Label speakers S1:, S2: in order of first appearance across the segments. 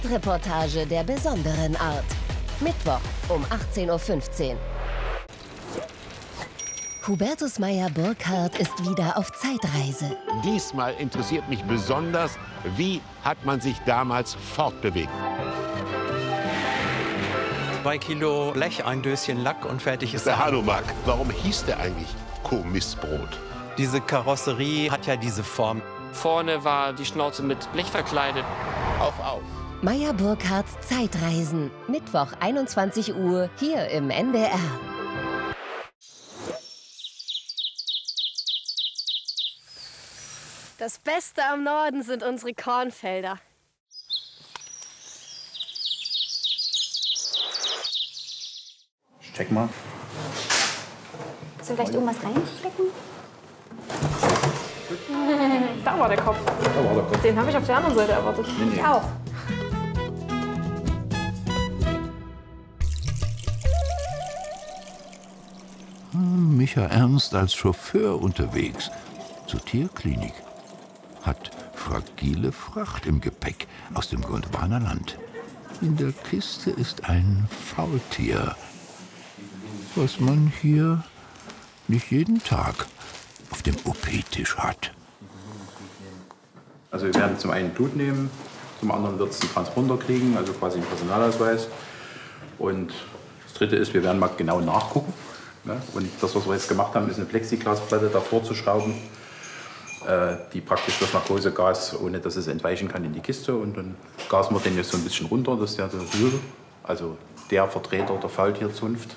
S1: Sportreportage der besonderen Art. Mittwoch um 18:15 Uhr. Hubertus Meyer-Burkhardt ist wieder auf Zeitreise.
S2: Diesmal interessiert mich besonders, wie hat man sich damals fortbewegt?
S3: 2 Kilo Blech, ein Döschen Lack und fertig ist
S2: Der Hanomag, warum hieß der eigentlich Kommissbrot?
S3: Diese Karosserie hat ja diese Form.
S4: Vorne war die Schnauze mit Blech verkleidet.
S2: Auf!
S1: Meyer-Burkhardts Zeitreisen. Mittwoch 21 Uhr hier im NDR.
S5: Das Beste am Norden sind unsere Kornfelder.
S6: Check mal.
S7: Soll vielleicht irgendwas reinstecken?
S5: Da war der Kopf. Den habe ich auf der anderen Seite erwartet.
S7: Ich auch.
S8: Micha Ernst als Chauffeur unterwegs zur Tierklinik. Hat fragile Fracht im Gepäck aus dem Gondwanaland. In der Kiste ist ein Faultier, was man hier nicht jeden Tag auf dem OP-Tisch hat.
S6: Also wir werden zum einen Blut nehmen, zum anderen wird es einen Transponder kriegen, also quasi einen Personalausweis. Und das Dritte ist, wir werden mal genau nachgucken. Ne? Und das, was wir jetzt gemacht haben, ist eine Plexiglasplatte davor zu schrauben, die praktisch das Narkosegas, ohne dass es entweichen kann, in die Kiste. Und dann gasen wir den jetzt so ein bisschen runter, dass der Rübe, also der Vertreter der Faultierzunft.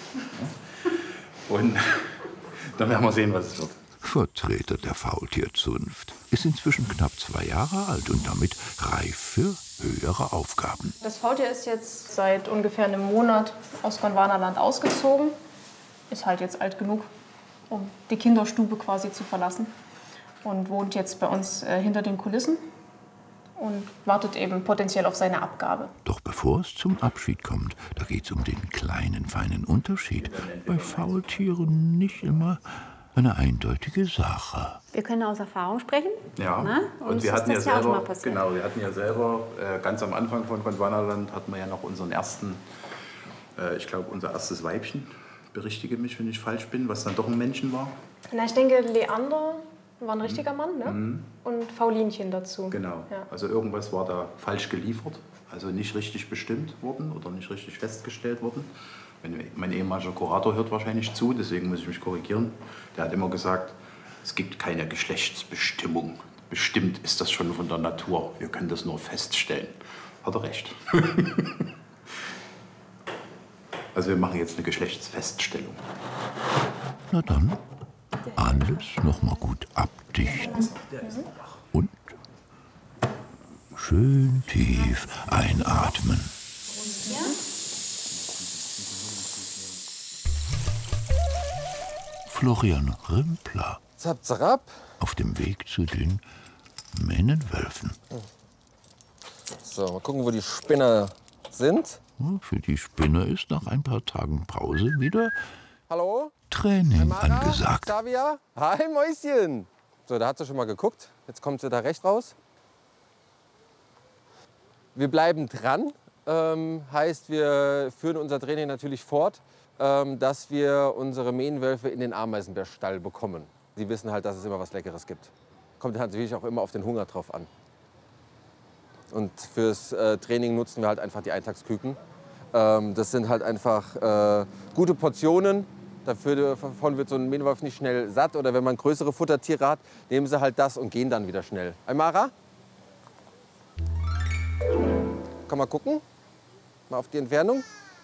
S6: Und dann werden wir sehen, was es wird.
S8: Vertreter der Faultierzunft ist inzwischen knapp 2 Jahre alt und damit reif für höhere Aufgaben.
S5: Das Faultier ist jetzt seit ungefähr einem Monat aus Gondwanaland ausgezogen. Ist halt jetzt alt genug, um die Kinderstube quasi zu verlassen. Und wohnt jetzt bei uns hinter den Kulissen und wartet eben potenziell auf seine Abgabe.
S8: Doch bevor es zum Abschied kommt, da geht es um den kleinen, feinen Unterschied. Bei Faultieren nicht immer eine eindeutige Sache.
S7: Wir können aus Erfahrung sprechen.
S6: Ja,
S7: Na?
S6: und wir hatten ja
S7: auch schon mal
S6: selber,
S7: passiert.
S6: genau, wir hatten ja selber ganz am Anfang von Gondwanaland hatten wir ja noch unseren ersten, ich glaube unser erstes Weibchen. Berichtige mich, wenn ich falsch bin, was dann doch ein Männchen war.
S5: Na, ich denke, Leander war ein richtiger Mann, ne? Und Faulinchen dazu.
S6: Genau.
S5: Ja.
S6: Also irgendwas war da falsch geliefert, also nicht richtig bestimmt worden oder nicht richtig festgestellt worden. Mein ehemaliger Kurator hört wahrscheinlich zu, deswegen muss ich mich korrigieren. Der hat immer gesagt, es gibt keine Geschlechtsbestimmung. Bestimmt ist das schon von der Natur. Wir können das nur feststellen. Hat er recht. Also wir machen jetzt eine Geschlechtsfeststellung.
S8: Na dann, alles noch mal gut abdichten und schön tief einatmen. Florian Rimpler
S9: Zap, zap.
S8: auf dem Weg zu den Mähnenwölfen.
S9: So, mal gucken, wo die Spinner sind.
S8: Für die Spinner ist nach ein paar Tagen Pause wieder
S9: Hallo?
S8: Training
S9: Mara?
S8: angesagt.
S9: Xavier? Hi, Mäuschen. So, da hat sie schon mal geguckt. Jetzt kommt sie da recht raus. Wir bleiben dran. Heißt, wir führen unser Training natürlich fort, dass wir unsere Mähnenwölfe in den Ameisenbärstall bekommen. Sie wissen halt, dass es immer was Leckeres gibt. Kommt natürlich auch immer auf den Hunger drauf an. Und fürs Training nutzen wir halt einfach die Eintagsküken. Das sind halt einfach gute Portionen. Davon wird so ein Mähnenwolf nicht schnell satt. Oder wenn man größere Futtertiere hat, nehmen sie halt das und gehen dann wieder schnell. Aymara? Komm mal gucken. Mal auf die Entfernung.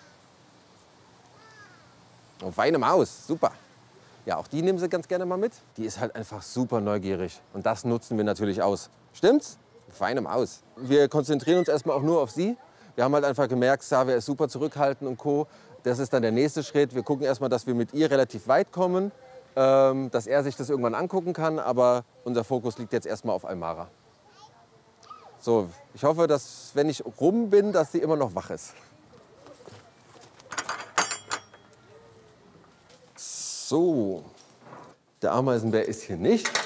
S9: Oh, feine Maus, super. Ja, auch die nehmen sie ganz gerne mal mit. Die ist halt einfach super neugierig. Und das nutzen wir natürlich aus. Stimmt's? Feine Maus. Wir konzentrieren uns erstmal auch nur auf sie. Wir haben halt einfach gemerkt, Xavier ist super zurückhaltend und Co. Das ist dann der nächste Schritt. Wir gucken erstmal, dass wir mit ihr relativ weit kommen, dass er sich das irgendwann angucken kann. Aber unser Fokus liegt jetzt erstmal auf Aymara. So, ich hoffe, dass, wenn ich rum bin, dass sie immer noch wach ist. So, der Ameisenbär ist hier nicht.